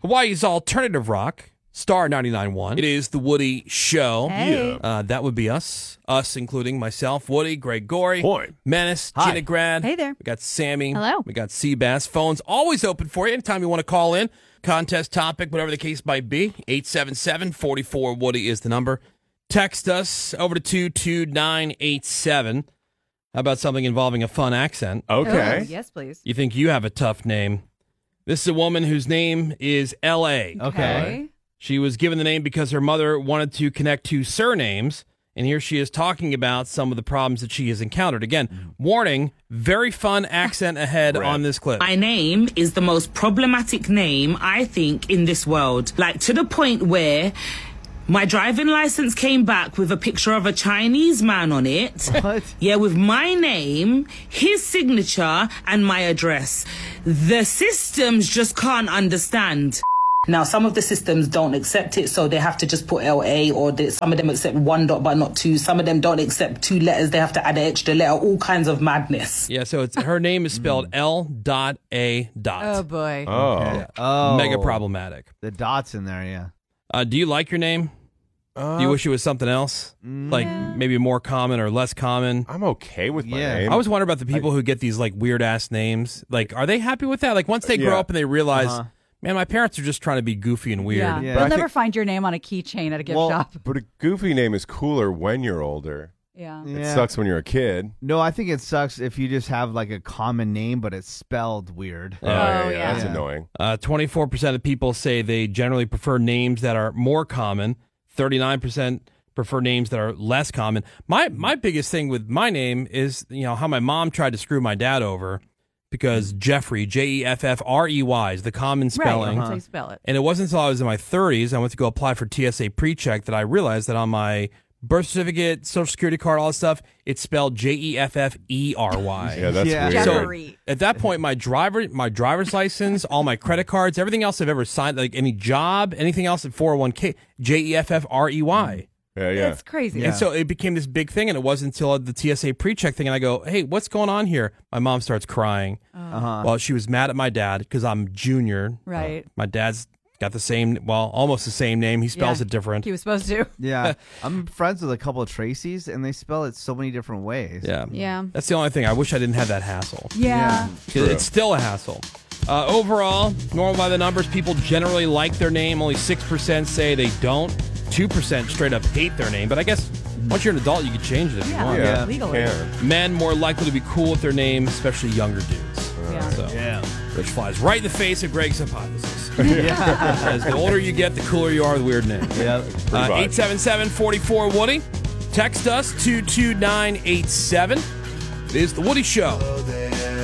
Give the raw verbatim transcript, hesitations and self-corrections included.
Hawaii's alternative rock, Star ninety-nine point one. It is the Woody Show. Hey. Yeah. Uh, that would be us. Us, including myself, Woody, Greg Gorey, Boy. Menace, Hi. Gina Grad. Hey there. We got Sammy. Hello. We got Seabass. Phones always open for you anytime you want to call in. Contest topic, whatever the case might be. eight seven seven, four four, Woody is the number. Text us over to two two nine eight seven. How about something involving a fun accent? Okay. Oh, yes, please. You think you have a tough name. This is a woman whose name is L A. Okay. She was given the name because her mother wanted to connect two surnames, and here she is talking about some of the problems that she has encountered. Again, warning, very fun accent ahead Right. on this clip. My name is the most problematic name, I think, in this world. Like, to the point where my driving license came back with a picture of a Chinese man on it. What? Yeah, with my name, his signature, and my address. The systems just can't understand. Now, some of the systems don't accept it, so they have to just put L A, or they, some of them accept one dot but not two. Some of them don't accept two letters. They have to add an extra letter, all kinds of madness. Yeah, so it's her name is spelled L dot A dot. Oh, boy. Oh. Oh. Mega problematic. The dots in there, yeah. Uh, do you like your name? Uh, Do you wish it was something else? Like maybe more common or less common? I'm okay with my Yeah. name. I always wonder about the people who get these like weird ass names. Like, are they happy with that? Like once they grow Yeah. up and they realize, Uh-huh. man, my parents are just trying to be goofy and weird. Yeah. Yeah. You'll I never think- find your name on a keychain at a gift Well, shop. But a goofy name is cooler when you're older. Yeah. It Yeah. sucks when you're a kid. No, I think it sucks if you just have like a common name, but it's spelled weird. Oh, yeah, yeah. That's Yeah. annoying. Uh, twenty-four percent of people say they generally prefer names that are more common. thirty-nine percent prefer names that are less common. My my biggest thing with my name is, you know, how my mom tried to screw my dad over because Jeffrey, J E F F R E Y is the common spelling. Right. That's how you spell it. And it wasn't until I was in my thirties, I went to go apply for T S A pre-check, that I realized that on my birth certificate, social security card, all that stuff, it's spelled J E F F E R Y. Yeah, that's Yeah. weird. So Jeffrey. at that point, my driver, my driver's license, all my credit cards, everything else I've ever signed, like any job, anything else at four oh one k, J E F F R E Y. yeah, yeah. It's crazy. Yeah. And so it became this big thing, and it wasn't until the T S A pre-check thing, and I go, hey, what's going on here? My mom starts crying. Uh-huh. Well, she was mad at my dad because I'm junior. Right. My dad's got the same, well, almost the same name. He spells Yeah. it different. He was supposed to. Yeah. I'm friends with a couple of Tracys, and they spell it so many different ways. Yeah. Yeah. That's the only thing. I wish I didn't have that hassle. Yeah. 'Cause it's still a hassle. Uh, overall, normal by the numbers, people generally like their name. Only six percent say they don't. two percent straight up hate their name. But I guess once you're an adult, you can change it if you Yeah. want. yeah. legally. Yeah. Men more likely to be cool with their name, especially younger dudes. Yeah. So, Yeah. which flies right in the face of Greg's hypothesis. As the older you get, the cooler you are with weird names. Yeah. Uh, much. eight seven seven, four four, Woody. Text us two two nine eight seven. It is the Woody Show.